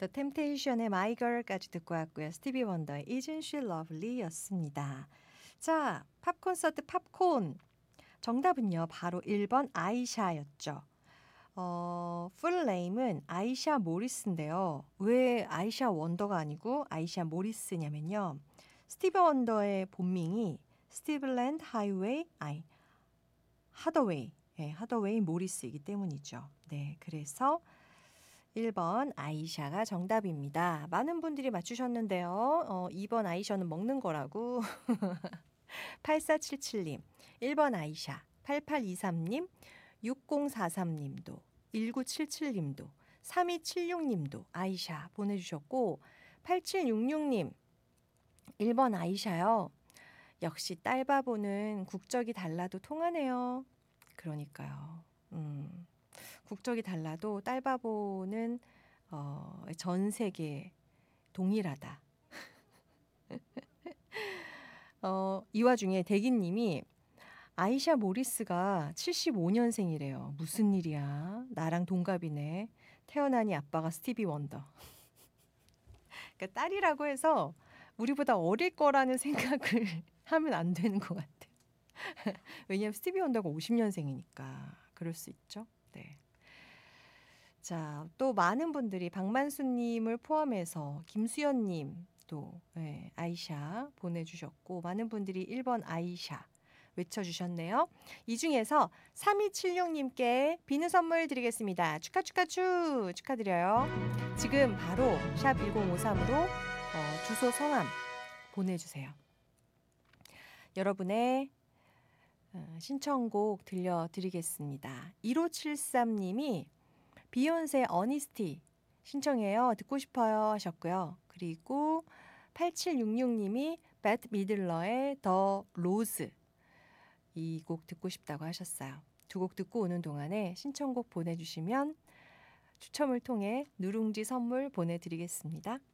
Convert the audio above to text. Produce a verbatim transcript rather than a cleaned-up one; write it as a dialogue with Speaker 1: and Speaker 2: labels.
Speaker 1: The Temptation의 My Girl까지 듣고 왔고요. 스티비 원더의 Isn't She Lovely였습니다. 자, 팝콘서트 팝콘. 정답은요. 바로 일 번 아이샤였죠. 어, 풀네임은 아이샤 모리스인데요. 왜 아이샤 원더가 아니고 아이샤 모리스냐면요. 스티브 원더의 본명이 스티블랜드 하이웨이, 아이, 하더웨이, 네, 하더웨이 모리스이기 때문이죠. 네, 그래서 일 번 아이샤가 정답입니다. 많은 분들이 맞추셨는데요. 어, 이 번 아이샤는 먹는 거라고. 팔사칠칠님, 일 번 아이샤, 팔팔이삼님, 육공사삼님도, 일구칠칠님도, 삼이칠육님도 아이샤 보내주셨고, 팔칠육육님, 일 번 아이샤요. 역시 딸바보는 국적이 달라도 통하네요. 그러니까요. 음, 국적이 달라도 딸바보는 어, 전 세계에 동일하다. 어, 이 와중에 대기님이 아이샤 모리스가 칠십오 년생이래요. 무슨 일이야? 나랑 동갑이네. 태어나니 아빠가 스티비 원더. 그러니까 딸이라고 해서 우리보다 어릴 거라는 생각을 하면 안 되는 것 같아요. 왜냐하면 스티비 원더가 오십 년생이니까 그럴 수 있죠. 네. 자, 또 많은 분들이 박만수님을 포함해서 김수연님 또 네, 아이샤 보내주셨고 많은 분들이 일 번 아이샤 외쳐주셨네요. 이 중에서 삼이칠육님께 비누 선물 드리겠습니다. 축하 축하 축 축하드려요. 지금 바로 샵 일공오삼으로 어, 주소 성함 보내주세요. 여러분의 어, 신청곡 들려드리겠습니다. 일오칠삼님이 비욘세 어니스티 신청해요. 듣고 싶어요 하셨고요. 그리고 팔칠육육님이 배트 미들러의 더 로즈 이 곡 듣고 싶다고 하셨어요. 두 곡 듣고 오는 동안에 신청곡 보내주시면 추첨을 통해 누룽지 선물 보내드리겠습니다.